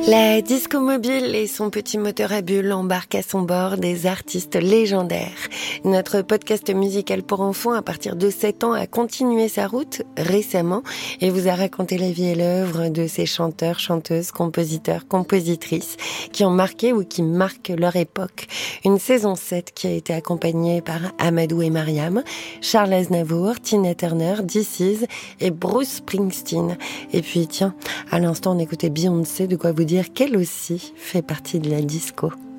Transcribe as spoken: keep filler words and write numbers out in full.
La disco mobile et son petit moteur à bulles embarquent à son bord des artistes légendaires. Notre podcast musical pour enfants à partir de sept ans a continué sa route récemment et vous a raconté la vie et l'œuvre de ces chanteurs, chanteuses, compositeurs, compositrices qui ont marqué ou qui marquent leur époque. Une saison sept qui a été accompagnée par Amadou et Mariam, Charles Aznavour, Tina Turner, This Is et Bruce Springsteen. Et puis tiens, à l'instant on écoutait Beyoncé, de quoi vous dire qu'elle aussi fait partie de la disco.